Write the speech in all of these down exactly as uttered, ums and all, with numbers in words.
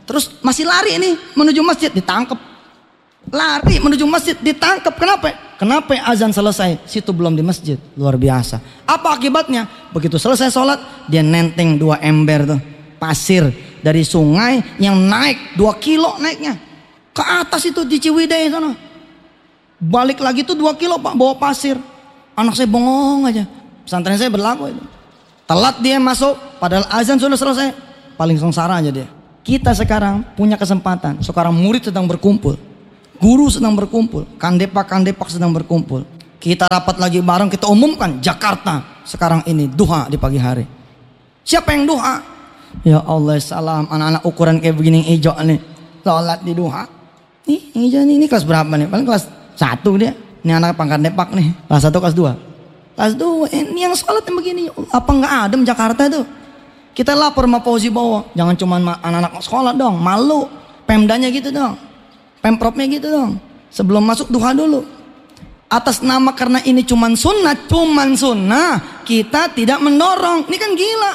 Terus masih lari nih menuju masjid, ditangkap. Lari menuju masjid, ditangkap. Kenapa? Kenapa azan selesai? Situ belum di masjid. Luar biasa. Apa akibatnya? Begitu selesai sholat, dia nenteng dua ember tuh pasir dari sungai yang naik dua kilo naiknya ke atas itu di Ciwidey sana. Balik lagi tuh dua kilo pak bawa pasir. Anak saya bengong aja. Pesantren saya berlaku itu. Telat dia masuk, padahal azan sudah selesai. Paling sengsara aja dia. Kita sekarang punya kesempatan. Sekarang murid sedang berkumpul, guru sedang berkumpul, kandepak-kandepak sedang berkumpul. Kita rapat lagi bareng, kita umumkan Jakarta sekarang ini duha di pagi hari. Siapa yang duha? Ya Allah, salam anak-anak ukuran kayak begini hijau nih, sholat di duha. Nih hijau nih, ini kelas berapa nih? Paling kelas satu dia. Ini anak pangkat depak nih, kelas satu kelas dua. Kelas dua, ini yang sholat yang begini. Apa nggak adem Jakarta tuh? Kita lapor sama Fauzi Bowo. Jangan cuma anak-anak sekolah dong, malu. Pemdanya gitu dong, Pemprovnya gitu dong. Sebelum masuk duha dulu. Atas nama karena ini cuman sunnah, cuman sunnah, kita tidak mendorong. Ini kan gila.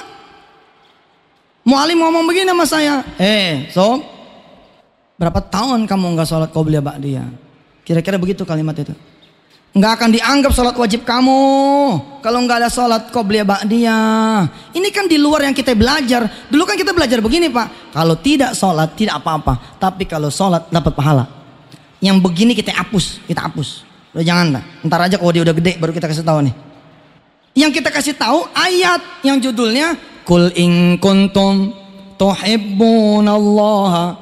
Mualim ngomong begini sama saya, eh sob, berapa tahun kamu nggak sholat qobliyah ba'diyah? Kira-kira begitu kalimat itu. Nggak akan dianggap sholat wajib kamu kalau nggak ada sholat qobliyah ba'diyah. Ini kan di luar yang kita belajar. Dulu kan kita belajar begini pak, kalau tidak sholat tidak apa-apa, tapi kalau sholat dapat pahala. Yang begini kita hapus, kita hapus. Udah jangan lah, ntar aja kalau dia udah gede baru kita kasih tahu nih. Yang kita kasih tahu ayat yang judulnya Qul in kuntum tuhibbunallaha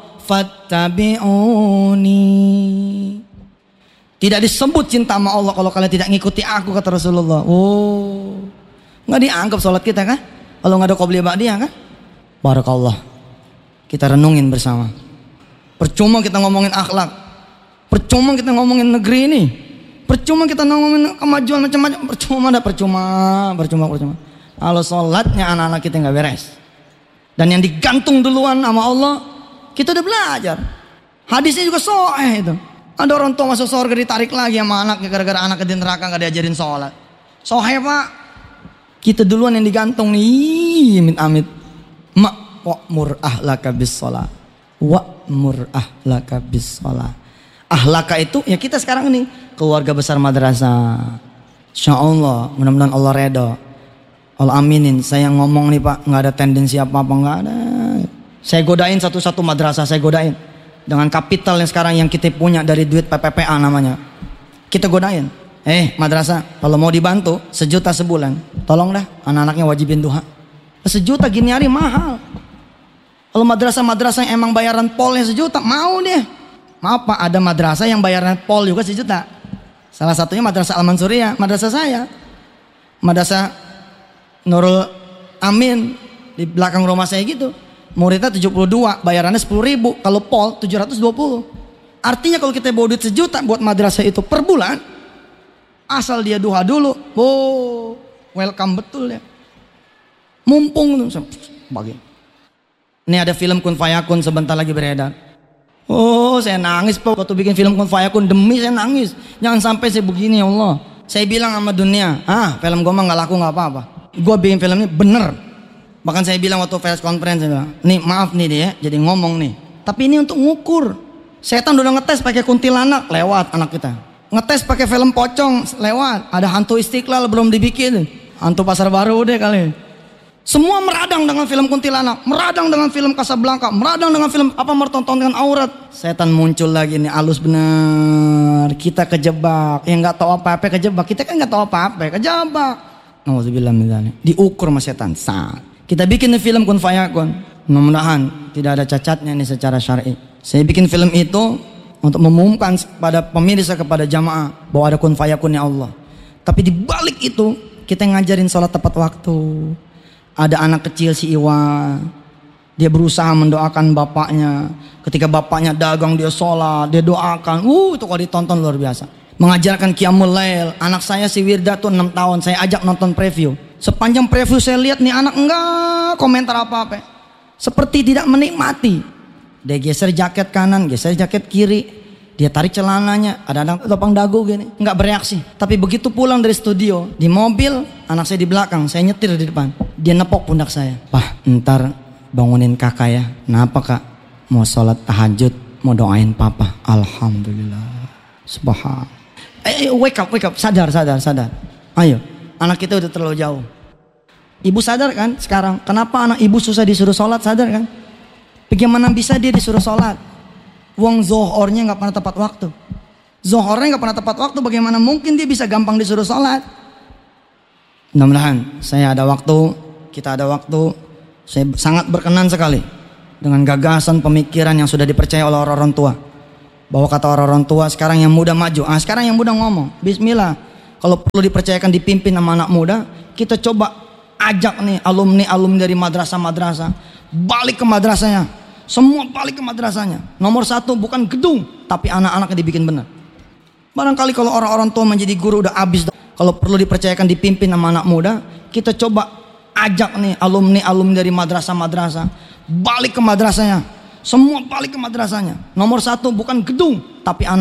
fattabi'uni. Tidak disebut cinta sama Allah kalau kalian tidak ngikuti aku, kata Rasulullah. Oh, nggak dianggap sholat kita kan? Kalau nggak ada qobliyah ba'diyah kan? Barakallah. Kita renungin bersama. Percuma kita ngomongin akhlak, percuma kita ngomongin negeri ini, percuma kita ngomongin kemajuan macam-macam, percuma dah, percuma, percuma, percuma. Kalau sholatnya anak-anak kita nggak beres, dan yang digantung duluan sama Allah, kita udah belajar. Hadisnya juga sahih itu. Ada orang tua masuk surga ditarik lagi sama anaknya gara-gara anak ke neraka nggak diajarin sholat. Sahih pak. Kita duluan yang digantung nih, amit amit. Mak wa'mur ahlaka bis sholat. Wa'mur ahlaka bis sholat. Ahlaka itu ya kita sekarang ini keluarga besar madrasah. Insya Allah, mudah-mudahan Allah redha. Allah aminin. Saya ngomong nih pak, nggak ada tendensi apa-apa, nggak ada. Saya godain satu-satu madrasah, saya godain. Dengan kapital yang sekarang yang kita punya dari duit P P P A namanya, kita godain. Eh madrasah, kalau mau dibantu sejuta sebulan, tolong dah anak-anaknya wajibin duha. Sejuta gini hari mahal. Kalau madrasah-madrasah yang emang bayaran polnya sejuta, mau deh. Maaf pak, ada madrasah yang bayaran pol juga sejuta. Salah satunya madrasah Al-Mansuriyah, madrasah saya, madrasah Nurul Amin di belakang rumah saya gitu. Muridnya tujuh puluh dua, bayarannya sepuluh ribu. Kalau pol tujuh ratus dua puluh. Artinya kalau kita bawa duit sejuta buat madrasah itu per bulan, asal dia duha dulu, oh welcome betul ya. Mumpung tuh bagi. Ini ada film Kun Fayakun sebentar lagi beredar. Oh saya nangis pak waktu bikin film Kun Fayakun, demi saya nangis. Jangan sampai saya begini ya Allah. Saya bilang sama dunia, ah film gue mah gak laku gak apa-apa. Gue bikin film ini bener. Bahkan saya bilang waktu press conference, saya bilang, nih maaf nih dia, jadi ngomong nih. Tapi ini untuk ngukur. Setan udah ngetes pakai kuntilanak, lewat anak kita. Ngetes pakai film pocong, lewat. Ada hantu Istiqlal belum dibikin, hantu Pasar Baru deh kali. Semua meradang dengan film kuntilanak, meradang dengan film Casablanca, meradang dengan film apa mertonton dengan aurat. Setan muncul lagi nih, halus bener. Kita kejebak, yang nggak tahu apa-apa kejebak. Kita kan nggak tahu apa-apa, kejebak. Nauzubillah min dzalik. Diukur sama setan. Saat kita bikin film Kun Fayakun, mudah-mudahan tidak ada cacatnya nih secara syar'i. Saya bikin film itu untuk mengumumkan pada pemirsa, kepada jamaah bahwa ada Kun Fayakunnya Allah. Tapi di balik itu kita ngajarin sholat tepat waktu. Ada anak kecil si Iwan, dia berusaha mendoakan bapaknya. Ketika bapaknya dagang dia sholat, dia doakan. Uh itu kalau ditonton luar biasa. Mengajarkan Qiyamul Lail. Anak saya si Wirda tuh enam tahun, saya ajak nonton preview. Sepanjang preview saya lihat nih anak enggak komentar apa-apa, seperti tidak menikmati. Dia geser jaket kanan, geser jaket kiri, dia tarik celananya, ada anak topang dagu gini, enggak bereaksi. Tapi begitu pulang dari studio, di mobil, anak saya di belakang, saya nyetir di depan, dia nepok pundak saya. Pak, ntar bangunin kakak ya. Kenapa kak? mau sholat tahajud, mau doain papa. Alhamdulillah. Subhan. Eh, eh, wake up, wake up. Sadar, sadar, sadar. Ayo, anak kita udah terlalu jauh. Ibu sadar kan sekarang? Kenapa anak ibu susah disuruh sholat? Sadar kan? Bagaimana bisa dia disuruh sholat? Wong zohornya nggak pernah tepat waktu. Zohornya nggak pernah tepat waktu. Bagaimana mungkin dia bisa gampang disuruh sholat? Mudah-mudahan saya ada waktu, kita ada waktu. Saya sangat berkenan sekali dengan gagasan pemikiran yang sudah dipercaya oleh orang-orang tua. Bahwa kata orang-orang tua sekarang yang muda maju. Ah, sekarang yang muda ngomong, bismillah. Kalau perlu dipercayakan dipimpin sama anak muda, kita coba ajak nih alumni-alumni dari madrasah-madrasah balik ke madrasahnya. Semua balik ke madrasahnya. Nomor satu bukan gedung, tapi anak-anaknya dibikin benar. Barangkali kalau orang-orang tua menjadi guru udah habis. Kalau perlu dipercayakan dipimpin sama anak muda, kita coba ajak nih alumni-alumni dari madrasah-madrasah balik ke madrasahnya. Semua balik ke madrasahnya. Nomor satu bukan gedung, tapi anak